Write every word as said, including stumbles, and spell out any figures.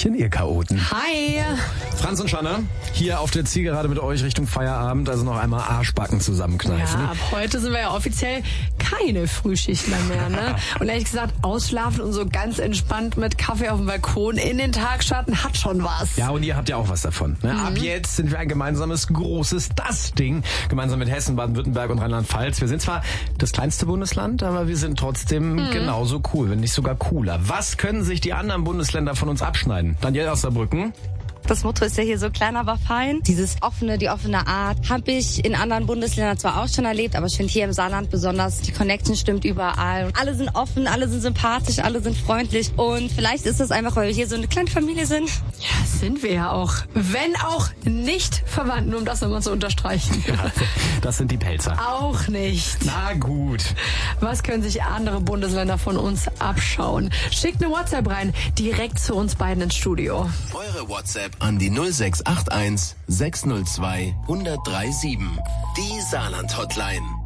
Hallöchen, ihr Chaoten. Hi. Franz und Shanna, hier auf der Zielgerade mit euch Richtung Feierabend, also noch einmal Arschbacken zusammenkneifen. Ja, ab heute sind wir ja offiziell keine Frühschichtler mehr, ne? Und ehrlich gesagt, ausschlafen und so ganz entspannt mit Kaffee auf dem Balkon in den Tag starten hat schon was. Ja, und ihr habt ja auch was davon. Ne? Mhm. Ab jetzt sind wir ein gemeinsames, großes Das-Ding, gemeinsam mit Hessen, Baden-Württemberg und Rheinland-Pfalz. Wir sind zwar das kleinste Bundesland, aber wir sind trotzdem mhm. genauso cool, wenn nicht sogar cooler. Was können sich die anderen Bundesländer von uns abschneiden? Daniel aus Saarbrücken. Das Motto ist ja hier so klein, aber fein. Dieses offene, die offene Art habe ich in anderen Bundesländern zwar auch schon erlebt, aber ich finde hier im Saarland besonders, die Connection stimmt überall. Alle sind offen, alle sind sympathisch, alle sind freundlich und vielleicht ist das einfach, weil wir hier so eine kleine Familie sind. Ja, sind wir ja auch. Wenn auch nicht verwandt, nur um das nochmal zu unterstreichen. Ja, das sind die Pelzer. Auch nicht. Na gut. Was können sich andere Bundesländer von uns abschauen? Schickt eine WhatsApp rein, direkt zu uns beiden ins Studio. Eure WhatsApp an die null sechs acht eins sechs null zwei eins null drei sieben. Die Saarland-Hotline.